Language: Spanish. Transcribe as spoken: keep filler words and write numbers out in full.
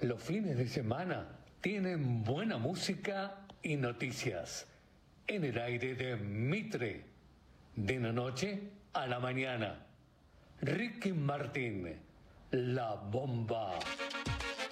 Los fines de semana tienen buena música y noticias. En el aire de Mitre, de la noche a la mañana. Ricky Martin, La Bomba.